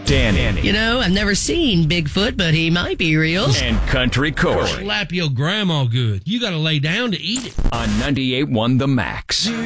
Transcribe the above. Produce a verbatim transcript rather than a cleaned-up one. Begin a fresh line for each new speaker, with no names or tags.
Danny.
You know, I've never seen Bigfoot, but he might be real.
And Country Corey.
Slap your grandma good. You got to lay down to eat it.
On ninety-eight point one The Max.